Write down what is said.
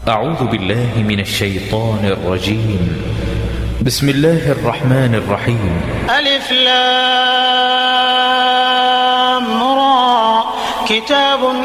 أعوذ بالله من الشيطان الرجيم. بسم الله الرحمن الرحيم. ألف لام را كتاب